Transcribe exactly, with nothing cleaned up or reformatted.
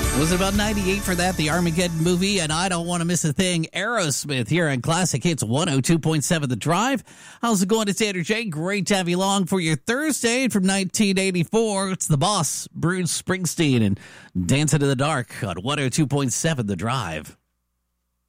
Was it about ninety-eight for that, the Armageddon movie? And I don't want to miss a thing. Aerosmith here on Classic Hits one oh two point seven The Drive. How's it going? It's Andrew J. Great to have you along for your Thursday from nineteen eighty-four. It's the boss, Bruce Springsteen, and Dancing in the Dark on one oh two point seven The Drive.